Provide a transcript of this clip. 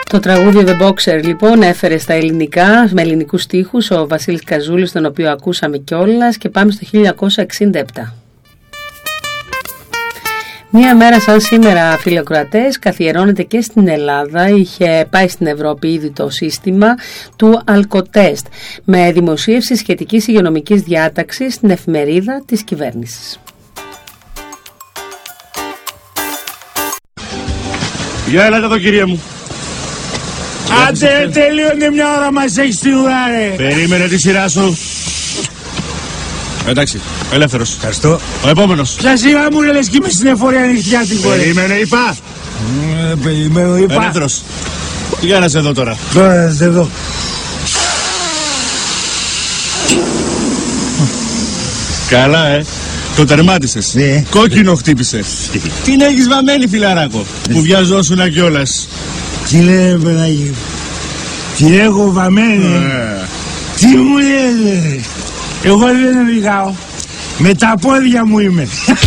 Το τραγούδι The Boxer λοιπόν έφερε στα ελληνικά, με ελληνικούς στίχους, ο Βασίλης Καζούλης, τον οποίο ακούσαμε κιόλας, και πάμε στο 1967. Μία μέρα σαν σήμερα, φίλοι ακροατές, καθιερώνεται και στην Ελλάδα. Είχε πάει στην Ευρώπη ήδη το σύστημα του αλκοτέστ, με δημοσίευση σχετικής υγειονομικής διάταξης στην εφημερίδα της κυβέρνησης. Για έλατε εδώ, κυρία μου. Άντε, τελείωνε μια ώρα, μας έχεις στη ουρά, ρε. Περίμενε τη σειρά σου. Εντάξει, ελεύθερος. Ευχαριστώ. Ο επόμενος. Ποια σειρά μου, ρε, λες κι είμαι στην εφορία νυχτιάτικο, ρε. Περίμενε, είπα. Περιμένω, είπα. Ελεύθερος. Για να σε δω τώρα. Τώρα να σε δω. Καλά, το τερμάτισες. Ναι. Κόκκινο χτύπησες. Την έχεις βαμμένη, φιλαράκο, που βιαζόσουνα κιόλας. Τι λένε, παιδάκι. Την έχω βαμμένη. Τι μου λένε. Εγώ δεν οδηγάω. Με τα πόδια μου είμαι.